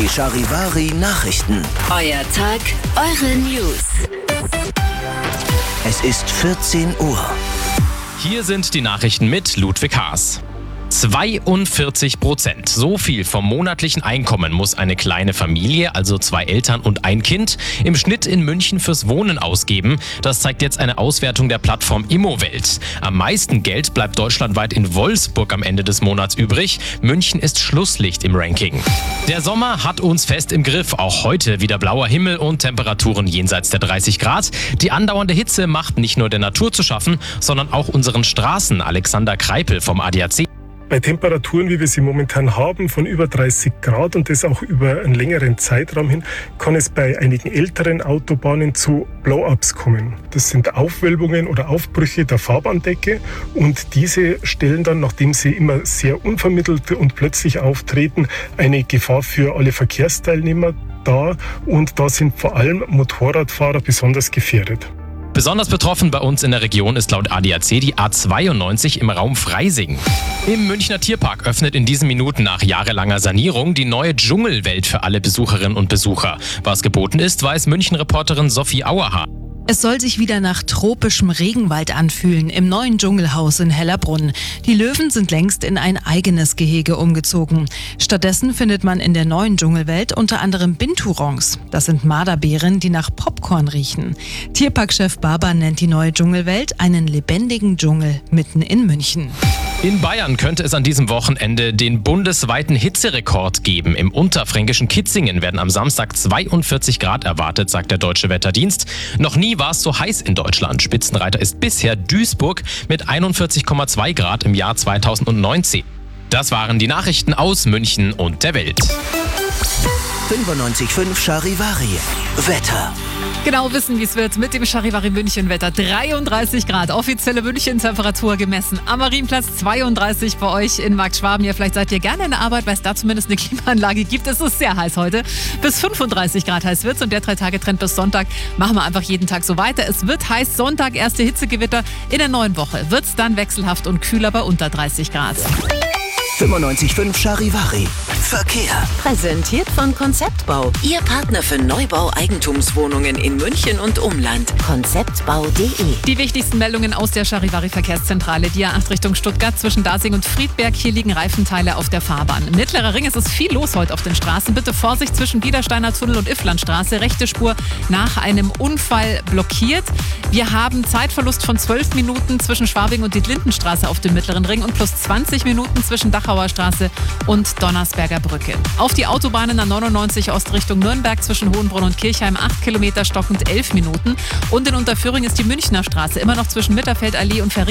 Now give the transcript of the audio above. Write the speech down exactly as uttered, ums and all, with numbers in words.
Die Charivari Nachrichten. Euer Tag, eure News. Es ist vierzehn Uhr. Hier sind die Nachrichten mit Ludwig Haas. zweiundvierzig Prozent. So viel vom monatlichen Einkommen muss eine kleine Familie, also zwei Eltern und ein Kind, im Schnitt in München fürs Wohnen ausgeben. Das zeigt jetzt eine Auswertung der Plattform Immowelt. Am meisten Geld bleibt deutschlandweit in Wolfsburg am Ende des Monats übrig. München ist Schlusslicht im Ranking. Der Sommer hat uns fest im Griff. Auch heute wieder blauer Himmel und Temperaturen jenseits der dreißig Grad. Die andauernde Hitze macht nicht nur der Natur zu schaffen, sondern auch unseren Straßen. Alexander Kreipel vom A D A C. Bei Temperaturen, wie wir sie momentan haben, von über dreißig Grad und das auch über einen längeren Zeitraum hin, kann es bei einigen älteren Autobahnen zu Blow-ups kommen. Das sind Aufwölbungen oder Aufbrüche der Fahrbahndecke und diese stellen dann, nachdem sie immer sehr unvermittelt und plötzlich auftreten, eine Gefahr für alle Verkehrsteilnehmer dar und da sind vor allem Motorradfahrer besonders gefährdet. Besonders betroffen bei uns in der Region ist laut A D A C die A zweiundneunzig im Raum Freising. Im Münchner Tierpark öffnet in diesen Minuten nach jahrelanger Sanierung die neue Dschungelwelt für alle Besucherinnen und Besucher. Was geboten ist, weiß München-Reporterin Sophie Auerhahn. Es soll sich wieder nach tropischem Regenwald anfühlen im neuen Dschungelhaus in Hellerbrunn. Die Löwen sind längst in ein eigenes Gehege umgezogen. Stattdessen findet man in der neuen Dschungelwelt unter anderem Binturongs. Das sind Marderbären, die nach Popcorn riechen. Tierparkchef Barber nennt die neue Dschungelwelt einen lebendigen Dschungel mitten in München. In Bayern könnte es an diesem Wochenende den bundesweiten Hitzerekord geben. Im unterfränkischen Kitzingen werden am Samstag zweiundvierzig Grad erwartet, sagt der Deutsche Wetterdienst. Noch nie war es so heiß in Deutschland. Spitzenreiter ist bisher Duisburg mit einundvierzig Komma zwei Grad im Jahr zweitausendneunzehn. Das waren die Nachrichten aus München und der Welt. fünfundneunzig Komma fünf Charivari. Wetter. Genau wissen, wie es wird mit dem Charivari München Wetter. dreiunddreißig Grad, offizielle München-Temperatur gemessen. Am Marienplatz zweiunddreißig bei euch in Markt Schwaben. Ja, vielleicht seid ihr gerne in der Arbeit, weil es da zumindest eine Klimaanlage gibt. Es ist sehr heiß heute. Bis fünfunddreißig Grad heiß wird's und der Drei-Tage-Trend bis Sonntag machen wir einfach jeden Tag so weiter. Es wird heiß, Sonntag erste Hitzegewitter. In der neuen Woche wird's dann wechselhaft und kühler bei unter dreißig Grad. fünfundneunzig Komma fünf Charivari. Verkehr. Präsentiert von Konzeptbau. Ihr Partner für Neubau-Eigentumswohnungen in München und Umland. konzeptbau punkt de. Die wichtigsten Meldungen aus der Charivari Verkehrszentrale. Die A acht Richtung Stuttgart zwischen Dasing und Friedberg. Hier liegen Reifenteile auf der Fahrbahn. Im Mittlerer Ring ist es viel los heute auf den Straßen. Bitte Vorsicht zwischen Biedersteiner Tunnel und Ifflandstraße. Rechte Spur nach einem Unfall blockiert. Wir haben Zeitverlust von zwölf Minuten zwischen Schwabing und Dietlindenstraße auf dem Mittleren Ring und plus zwanzig Minuten zwischen Dachauer Straße und Donnersberger Brücke. Auf die Autobahnen A neunundneunzig Ost Richtung Nürnberg zwischen Hohenbrunn und Kirchheim acht Kilometer stockend elf Minuten. Und in Unterföhring ist die Münchner Straße immer noch zwischen Mitterfeldallee und Verring